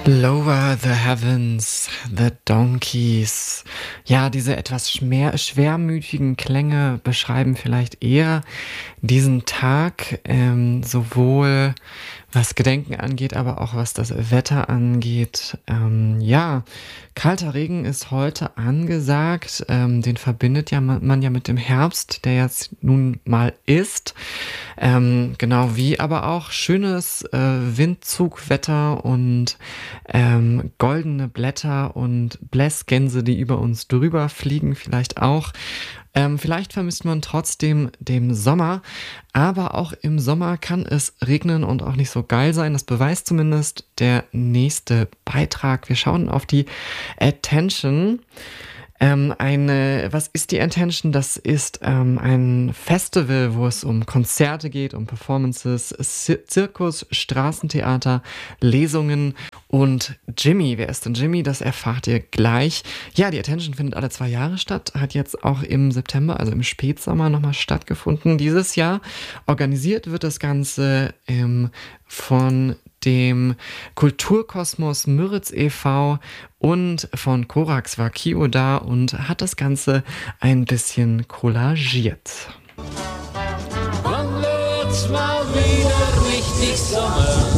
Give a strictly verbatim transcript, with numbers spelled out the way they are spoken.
Lower the Heavens, the Donkeys. Ja, diese etwas schmer schwermütigen Klänge beschreiben vielleicht eher diesen Tag, ähm, sowohl was Gedenken angeht, aber auch was das Wetter angeht. Ähm, ja, kalter Regen ist heute angesagt. Ähm, den verbindet ja man, man ja mit dem Herbst, der jetzt nun mal ist. Ähm, genau wie aber auch schönes äh, Windzugwetter und ähm, goldene Blätter und Blässgänse, die über uns drüber fliegen, vielleicht auch. Ähm, vielleicht vermisst man trotzdem den Sommer, aber auch im Sommer kann es regnen und auch nicht so geil sein. Das beweist zumindest der nächste Beitrag. Wir schauen auf die Attention. Ähm, eine, was ist die Attention? Das ist ähm, ein Festival, wo es um Konzerte geht, um Performances, Zir Zirkus, Straßentheater, Lesungen und Jimmy. Wer ist denn Jimmy? Das erfahrt ihr gleich. Ja, die Attention findet alle zwei Jahre statt, hat jetzt auch im September, also im Spätsommer nochmal stattgefunden dieses Jahr. Organisiert wird das Ganze ähm, von dem Kulturkosmos Müritz e V und von Korax war Kio da und hat das Ganze ein bisschen collagiert. Wann wird's mal wieder richtig Sommer?